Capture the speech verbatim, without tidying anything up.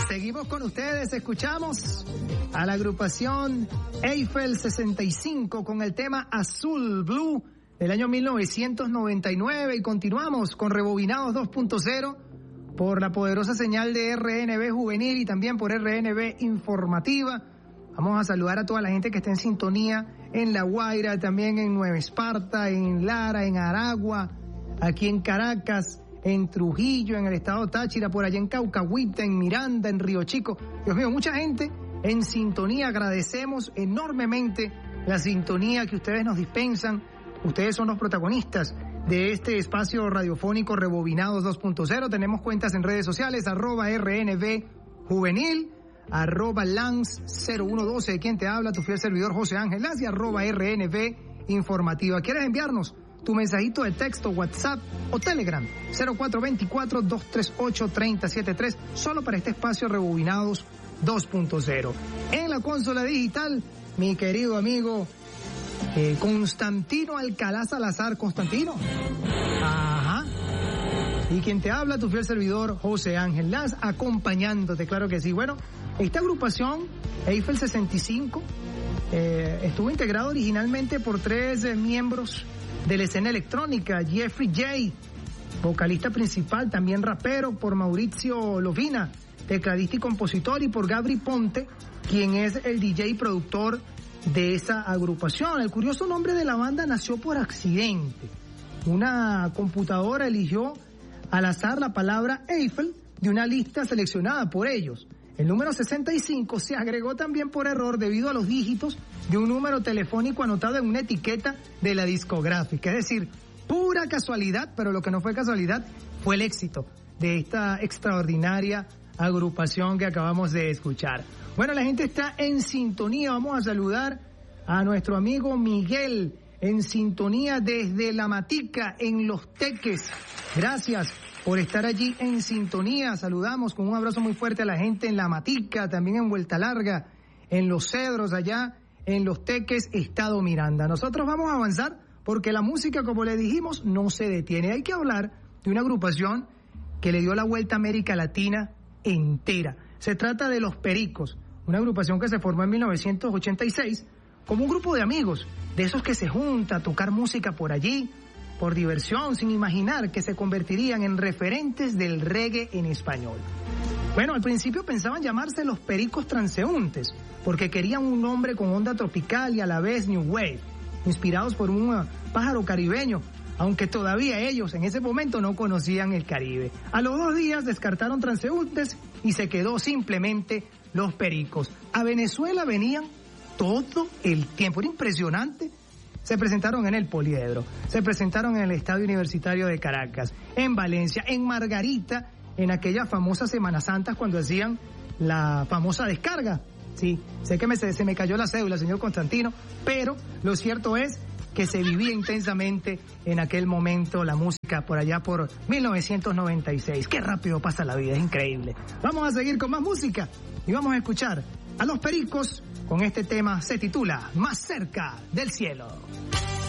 Seguimos con ustedes, escuchamos a la agrupación Eiffel sesenta y cinco con el tema Azul Blue del año mil novecientos noventa y nueve y continuamos con Rebobinados dos punto cero por la poderosa señal de R N B Juvenil y también por R N B Informativa. Vamos a saludar a toda la gente que está en sintonía en La Guaira, también en Nueva Esparta, en Lara, en Aragua, aquí en Caracas, en Trujillo, en el estado Táchira, por allá en Caucahuita, en Miranda, en Río Chico. Dios mío, mucha gente en sintonía. Agradecemos enormemente la sintonía que ustedes nos dispensan. Ustedes son los protagonistas de este espacio radiofónico Rebobinados dos punto cero. Tenemos cuentas en redes sociales, arroba R N B Juvenil, arroba Lance cero uno doce, quien te habla, tu fiel servidor José Ángel Laz, y arroba R N B Informativa. ¿Quieres enviarnos tu mensajito de texto, WhatsApp o Telegram? cero cuatro dos cuatro, dos tres ocho, tres cero siete tres, solo para este espacio Rebobinados dos punto cero. En la consola digital, mi querido amigo eh, Constantino Alcalá Salazar. Constantino. Ajá. Y quien te habla, tu fiel servidor José Ángel Laz, acompañándote, claro que sí. Bueno, esta agrupación, Eiffel sesenta y cinco, eh, estuvo integrado originalmente por tres eh, miembros de la escena electrónica: Jeffrey J, vocalista principal, también rapero; por Mauricio Lovina, tecladista y compositor; y por Gabri Ponte, quien es el D J y productor de esa agrupación. El curioso nombre de la banda nació por accidente. Una computadora eligió al azar la palabra Eiffel de una lista seleccionada por ellos. El número sesenta y cinco se agregó también por error debido a los dígitos de un número telefónico anotado en una etiqueta de la discográfica. Es decir, pura casualidad, pero lo que no fue casualidad fue el éxito de esta extraordinaria agrupación que acabamos de escuchar. Bueno, la gente está en sintonía. Vamos a saludar a nuestro amigo Miguel, en sintonía desde La Matica, en Los Teques. Gracias por estar allí en sintonía. Saludamos con un abrazo muy fuerte a la gente en La Matica, también en Vuelta Larga, en Los Cedros, allá en Los Teques, Estado Miranda. Nosotros vamos a avanzar porque la música, como le dijimos, no se detiene. Hay que hablar de una agrupación que le dio la vuelta a América Latina entera. Se trata de Los Pericos, una agrupación que se formó en mil novecientos ochenta y seis como un grupo de amigos, de esos que se junta a tocar música por allí, por diversión, sin imaginar que se convertirían en referentes del reggae en español. Bueno, al principio pensaban llamarse Los Pericos Transeúntes, porque querían un nombre con onda tropical y a la vez new wave, inspirados por un uh, pájaro caribeño, aunque todavía ellos en ese momento no conocían el Caribe. A los dos días descartaron Transeúntes y se quedó simplemente Los Pericos. A Venezuela venían todo el tiempo, era impresionante. Se presentaron en el Poliedro, se presentaron en el Estadio Universitario de Caracas, en Valencia, en Margarita, en aquellas famosas Semanas Santas cuando hacían la famosa descarga. Sí, sé que me, se me cayó la cédula, señor Constantino, pero lo cierto es que se vivía intensamente en aquel momento la música por allá por mil novecientos noventa y seis. Qué rápido pasa la vida, es increíble. Vamos a seguir con más música y vamos a escuchar a Los Pericos con este tema, se titula Más cerca del cielo.